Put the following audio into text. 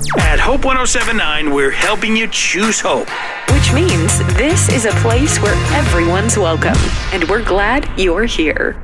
At Hope 1079, we're helping you choose hope. Which means this is a place where everyone's welcome, and we're glad you're here.